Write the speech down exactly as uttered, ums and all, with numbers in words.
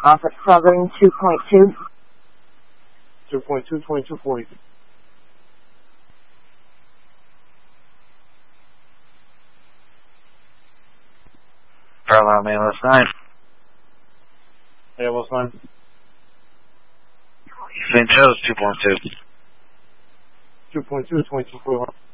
Office Southern two point two. two point two, twenty-two forty. Carlisle, man, last nine. Yeah, what's nine? Saint Joe's two point two. two point two, twenty-two forty-one.